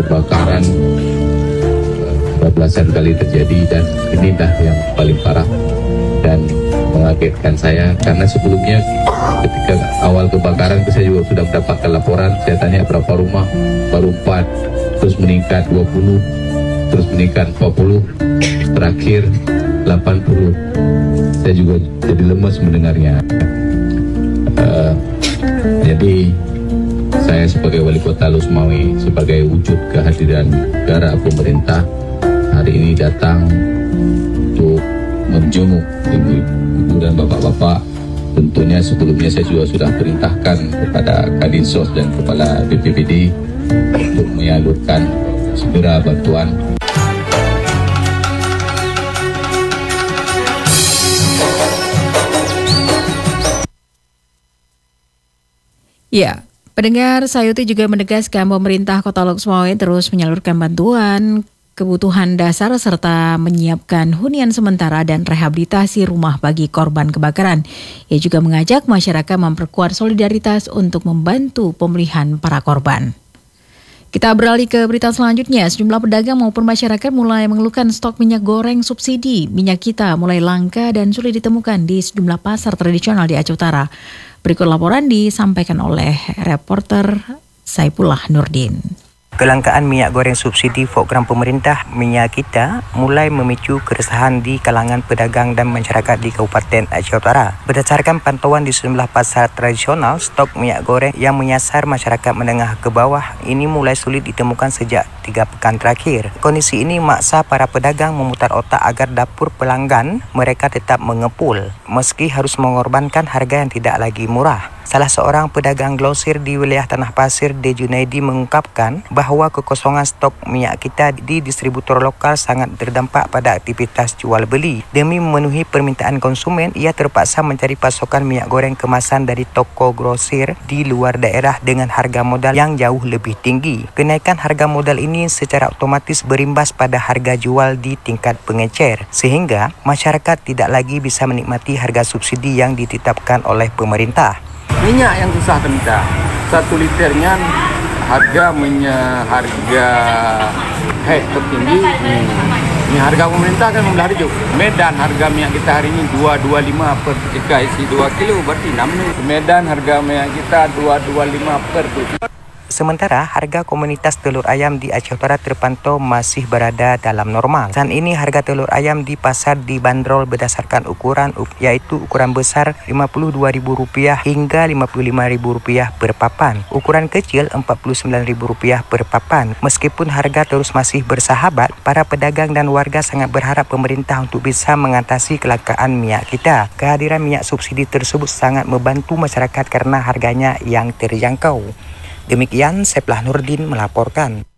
kebakaran belasan kali terjadi, dan inilah yang paling parah dan mengagetkan saya, karena sebelumnya ketika awal kebakaran saya juga sudah mendapatkan laporan. Saya tanya berapa rumah, baru 4, terus meningkat 20, terus meningkat 40, terakhir 80. Saya juga jadi lemas mendengarnya. Jadi saya sebagai wali kota Losmawi, sebagai wujud kehadiran negara pemerintah, hari ini datang untuk menjenguk ibu-ibu dan bapak-bapak. Tentunya sebelumnya saya juga sudah perintahkan kepada Kadinsos dan Kepala BPBD untuk menyalurkan segera bantuan. Ya, pendengar, Sayuti juga menegaskan pemerintah Kota Losmawi terus menyalurkan bantuan kebutuhan dasar serta menyiapkan hunian sementara dan rehabilitasi rumah bagi korban kebakaran. Ia juga mengajak masyarakat memperkuat solidaritas untuk membantu pemulihan para korban. Kita beralih ke berita selanjutnya. Sejumlah pedagang maupun masyarakat mulai mengeluhkan stok minyak goreng subsidi. Minyak kita mulai langka dan sulit ditemukan di sejumlah pasar tradisional di Aceh Utara. Berikut laporan disampaikan oleh reporter Saipullah Nurdin. Kelangkaan minyak goreng subsidi program pemerintah Minyak Kita mulai memicu keresahan di kalangan pedagang dan masyarakat di Kabupaten Aceh Utara. Berdasarkan pantauan di sejumlah pasar tradisional, stok minyak goreng yang menyasar masyarakat menengah ke bawah ini mulai sulit ditemukan sejak 3 pekan terakhir. Kondisi ini memaksa para pedagang memutar otak agar dapur pelanggan mereka tetap mengepul, meski harus mengorbankan harga yang tidak lagi murah. Salah seorang pedagang glosir di wilayah Tanah Pasir, D. Junaidi, mengungkapkan bahawa kekosongan stok minyak kita di distributor lokal sangat terdampak pada aktivitas jual beli. Demi memenuhi permintaan konsumen, ia terpaksa mencari pasokan minyak goreng kemasan dari toko grosir di luar daerah dengan harga modal yang jauh lebih tinggi. Kenaikan harga modal ini secara otomatis berimbas pada harga jual di tingkat pengecer, sehingga masyarakat tidak lagi bisa menikmati harga subsidi yang ditetapkan oleh pemerintah. Minyak yang susah kita, 1 liternya harga tertinggi. Ini harga pemerintah kan membelah hidup. Medan harga minyak kita hari ini 225 per jika isi 2 kilo berarti 6. Medan harga minyak kita 225 per 7. Sementara harga komunitas telur ayam di Aceh Utara terpantau masih berada dalam normal. Saat ini harga telur ayam di pasar dibanderol berdasarkan ukuran, yaitu ukuran besar Rp52.000 hingga Rp55.000 per papan. Ukuran kecil Rp49.000 per papan. Meskipun harga terus masih bersahabat, para pedagang dan warga sangat berharap pemerintah untuk bisa mengatasi kelangkaan minyak kita. Kehadiran minyak subsidi tersebut sangat membantu masyarakat karena harganya yang terjangkau. Demikian, Saipullah Nurdin melaporkan.